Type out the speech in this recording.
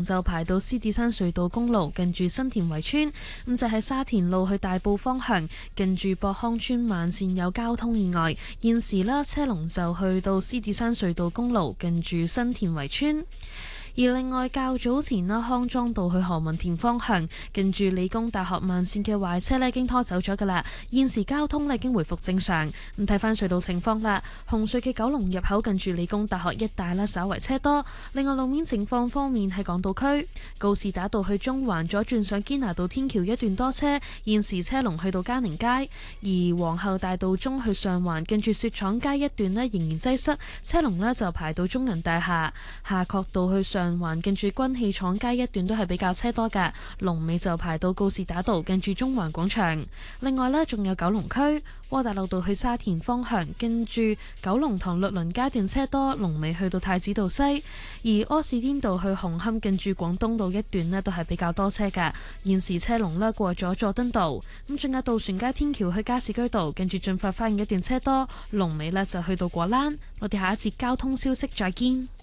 就排到獅子山隧道公路近住新田圍村，咁就喺沙田路去大埔方向近住博康村慢線有交通意外，現時啦車龍就去到獅子山隧道公路近住新田圍村。而另外較早前啦，康莊道去何文田方向近住理工大學慢線嘅壞車呢已經拖走咗㗎啦，現時交通呢已經回復正常。咁睇返隧道情況啦，紅隧嘅九龍入口近住理工大學一帶啦，稍為車多。另外路面情況方面喺港島區告士打道去中環左轉上堅拿道天橋一段多車，現時車龍去到嘉寧街。而皇后大道中去上環近住雪廠街一段呢仍然擠塞，車龍呢就排到中銀大廈。夏慤道去上環近住軍器廠街一段都係比較車多㗎，龍尾就排到告士打道近住中環廣場。另外呢，仲有九龍區窩打老道去沙田方向近住九龍塘律倫街段車多，龍尾去到太子道西。而柯士甸道去紅磡近住廣東道一段呢都係比較多車㗎，現時車龍呢過咗佐敦道。咁仲有渡船街天橋去加士居道近住進發花園一段車多，龍尾呢就去到果欄。我哋下一節交通消息再見。